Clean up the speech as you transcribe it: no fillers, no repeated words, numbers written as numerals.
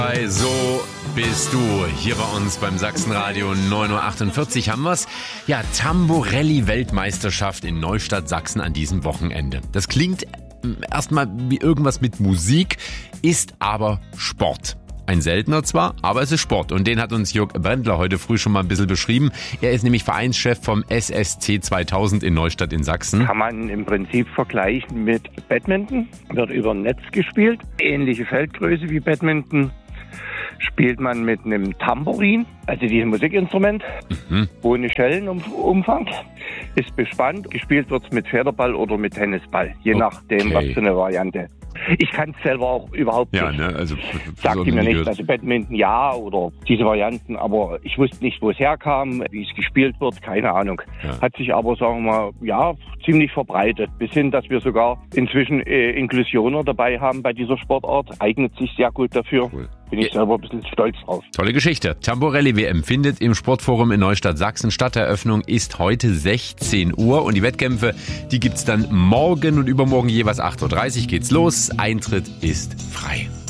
So bist du hier bei uns beim Sachsenradio 9.48 Uhr haben wir's. Ja, Tamborelli-Weltmeisterschaft in Neustadt, Sachsen an diesem Wochenende. Das klingt erstmal wie irgendwas mit Musik, ist aber Sport. Ein seltener zwar, aber es ist Sport. Und den hat uns Jörg Brendler heute früh schon mal ein bisschen beschrieben. Er ist nämlich Vereinschef vom SSC 2000 in Neustadt in Sachsen. Kann man im Prinzip vergleichen mit Badminton. Wird über ein Netz gespielt. Ähnliche Feldgröße wie Badminton. Spielt man mit einem Tambourin, also diesem Musikinstrument, ohne Schellenumfang. Ist bespannt. Gespielt wird es mit Federball oder mit Tennisball. Je nachdem, was für eine Variante. Ich kann es selber auch überhaupt nicht. Ja, ne? Also Sagt mir nichts. Also Badminton ja oder diese Varianten, aber ich wusste nicht, wo es herkam, wie es gespielt wird, keine Ahnung. Ja. Hat sich aber, sagen wir mal, ja, ziemlich verbreitet. Bis hin, dass wir sogar inzwischen Inklusioner dabei haben bei dieser Sportart. Eignet sich sehr gut dafür. Cool. Bin ich selber ein bisschen stolz drauf. Tolle Geschichte. Tamborelli-WM findet im Sportforum in Neustadt Sachsen statt. Eröffnung ist heute 16 Uhr und die Wettkämpfe, die gibt's dann morgen und übermorgen jeweils 8.30 Uhr geht's los. Eintritt ist frei.